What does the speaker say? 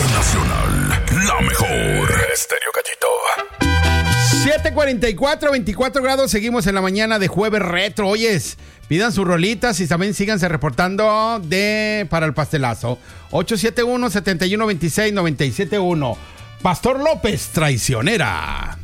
internacional, la mejor. Estéreo Gallito. 7:44, 24 grados. Seguimos en la mañana de jueves retro. Oyes, pidan sus rolitas y también síganse reportando para el pastelazo. 871-7126-971. Pastor López, traicionera.